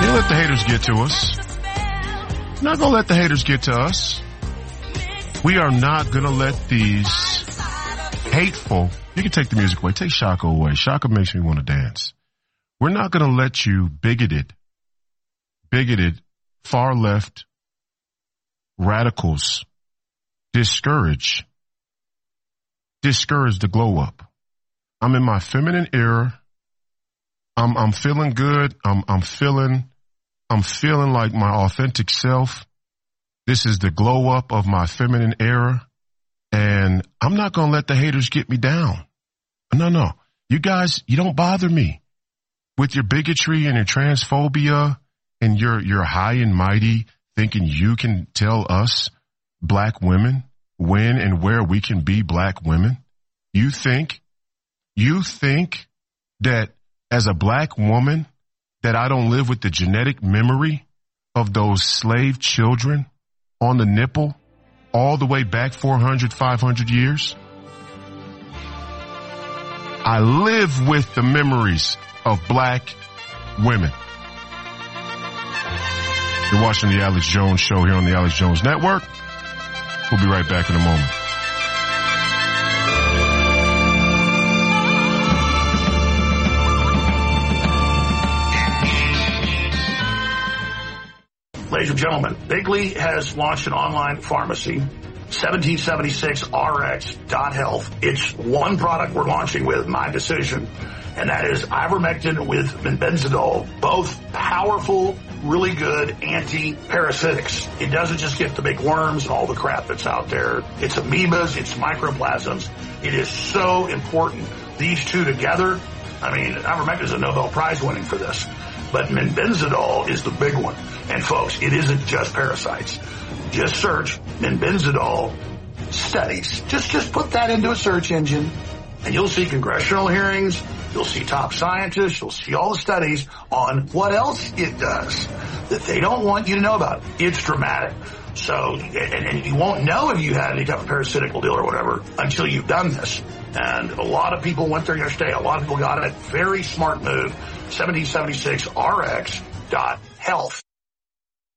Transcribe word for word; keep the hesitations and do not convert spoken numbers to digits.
Don't let the haters get to us. Not gonna let the haters get to us. We are not gonna let these hateful, you can take the music away, take Shaka away. Shaka makes me want to dance. We're not gonna let you bigoted, bigoted, far left radicals discourage, discourage the glow up. I'm in my feminine era. I'm, I'm feeling good. I'm, I'm feeling, I'm feeling like my authentic self. This is the glow up of my feminine era. And I'm not going to let the haters get me down. No, no. You guys, you don't bother me with your bigotry and your transphobia and your, your high and mighty thinking you can tell us black women when and where we can be black women. You think, you think that as a black woman that I don't live with the genetic memory of those slave children on the nipple all the way back four hundred, five hundred years? I live with the memories of black women. You're watching the Alex Jones Show here on the Alex Jones Network. We'll be right back in a moment. Ladies and gentlemen, Bigley has launched an online pharmacy, seventeen seventy-six R X dot health. It's one product we're launching with, my decision, and that is ivermectin with benzidol, both powerful, really good anti-parasitics. It doesn't just get the big worms and all the crap that's out there. It's amoebas, it's microplasms. It is so important. These two together, I mean, ivermectin is a Nobel Prize winning for this. But benzidol is the big one. And folks, it isn't just parasites. Just search benzidol studies. Just, just put that into a search engine and you'll see congressional hearings. You'll see top scientists. You'll see all the studies on what else it does that they don't want you to know about. It's dramatic. So, and, and you won't know if you had any type of parasitical deal or whatever until you've done this. And a lot of people went there yesterday. A lot of people got it. Very smart move. seventeen seventy-six R X dot health.